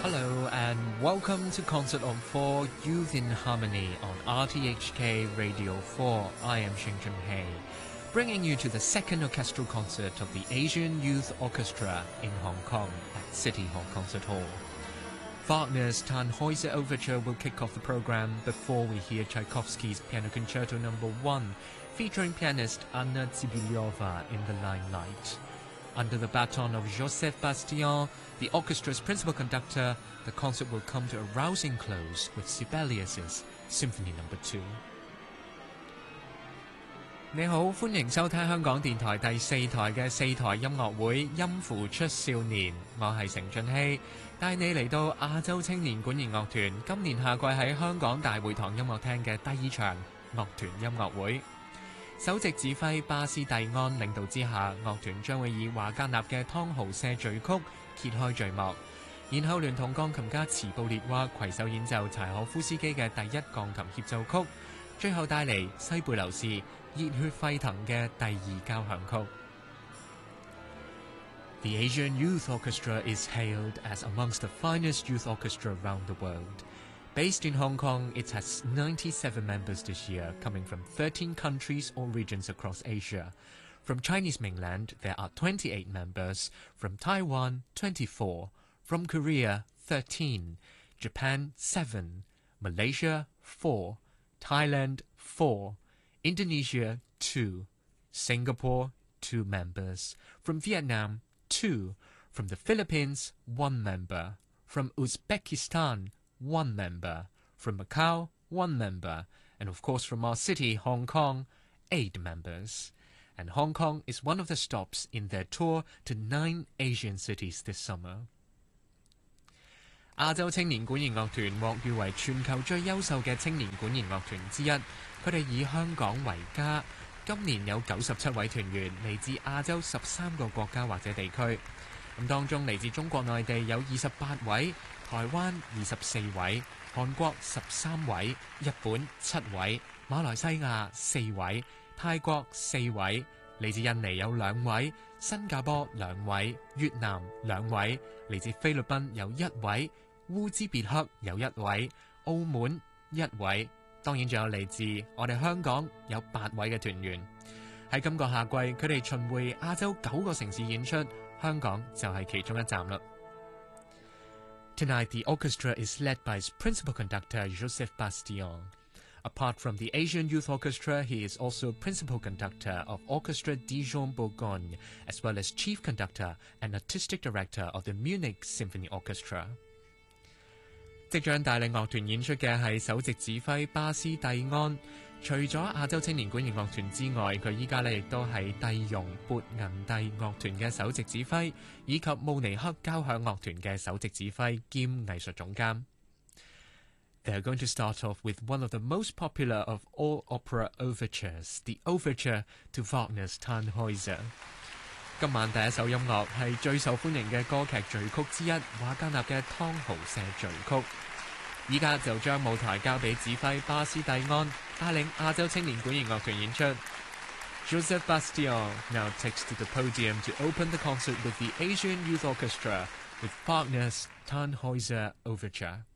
Hello and welcome to Concert on 4 Youth in Harmony on RTHK Radio 4. I am Xing Junhei, bringing you to the second orchestral concert of the Asian Youth Orchestra in Hong Kong at City Hall Concert Hall. Wagner's Tannhäuser Overture will kick off the program before we hear Tchaikovsky's Piano Concerto No. 1, featuring pianist Anna Tsibilyova in the limelight. Under the baton of Joseph Bastien, the orchestra's principal conductor, the concert will come to a rousing close with Sibelius's Symphony No. 2. 你好，歡迎收聽香港電台第四台嘅四台音樂會音符出少年，我係成俊熙，帶你嚟到亞洲青年管弦樂團今年夏季喺香港大會堂音樂廳嘅第二場樂團音樂會。首席指揮巴斯蒂安領導之下，樂團將會以華格納嘅湯豪社序曲揭開序幕，然後聯同鋼琴家茨布列娃攜手演奏柴可夫斯基嘅第一鋼琴協奏曲，最後帶嚟西貝流士熱血沸騰嘅第二交響曲。The Asian Youth Orchestra is hailed as amongst the finest youth orchestra around the world. Based in Hong Kong, it has 97 members this year, coming from 13 countries or regions across Asia. From Chinese mainland, there are 28 members, from Taiwan, 24, from Korea, 13, Japan, 7, Malaysia, 4, Thailand, 4, Indonesia, 2, Singapore, 2 members, from Vietnam, 2, from the Philippines, 1 member, from Uzbekistan, 1 member, from Macau, 1 member, and of course from our city, Hong Kong, 8 members. And Hong Kong is one of the stops in their tour to 9 Asian cities this summer. 亞洲青年管弦樂團獲譽為全球最優秀嘅青年管弦樂團之一，佢哋以香港為家，今年有97位團員嚟自亞洲13個國家或者地區。咁當中嚟自中國內地有28位，台灣24位，韓國13位，日本7位，馬來西亞4位，泰國4位，嚟自印尼有2位，新加坡2位，越南2位，嚟自菲律賓有1位，烏茲別克有1位，澳門1位，當然仲有嚟自我哋香港有8位嘅團員。喺今個夏季，佢哋巡迴亞洲9個城市演出，香港就係其中一站啦。Tonight, the orchestra is led by its principal conductor, Joseph Bastien. Apart from the Asian Youth Orchestra, he is also principal conductor of Orchestra Dijon-Bourgogne, as well as chief conductor and artistic director of the Munich Symphony Orchestra. 即將帶領樂團演出嘅係首席指揮巴斯蒂安。除咗亞洲青年管弦樂團之外，佢依家亦都係蒂容撥銀蒂樂團嘅首席指揮，以及慕尼黑交響樂團嘅首席指揮兼藝術總監。They are going to start off with one of the most popular of all opera overtures, the overture to Wagner's Tannhäuser. 今晚第一首音樂係最受歡迎嘅歌劇序曲之一，華格納嘅湯豪社序曲。依家就將舞台交俾指揮巴斯蒂安，帶領亞洲青年管弦樂團演出。Joseph Bastien now takes to the podium to open the concert with the Asian Youth Orchestra with Wagner's Tannhäuser Overture.